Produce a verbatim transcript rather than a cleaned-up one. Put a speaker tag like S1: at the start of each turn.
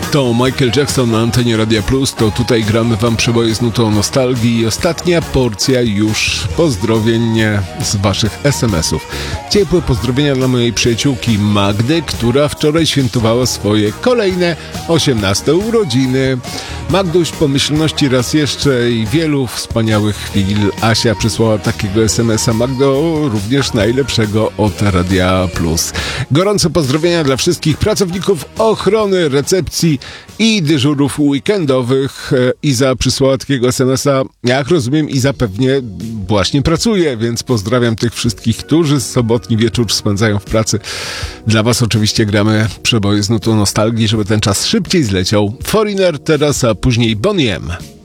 S1: To Michael Jackson na antenie Radia Plus, to tutaj gramy wam przeboje z nutą nostalgii i ostatnia porcja już pozdrowień z waszych es em esów. Ciepłe pozdrowienia dla mojej przyjaciółki Magdy, która wczoraj świętowała swoje kolejne osiemnaste urodziny. Magduś, pomyślności raz jeszcze i wielu wspaniałych chwil. Asia przysłała takiego es emesa. Magdo, również najlepszego od Radia Plus. Gorące pozdrowienia dla wszystkich pracowników ochrony, recepcji i dyżurów weekendowych. Iza przysłała takiego es em esa. Jak rozumiem, Iza pewnie właśnie pracuje, więc pozdrawiam tych wszystkich, którzy sobotni wieczór spędzają w pracy. Dla was oczywiście gramy przeboje z nutą nostalgii, żeby ten czas szybciej zleciał. Foreigner teraz, a później Boney M.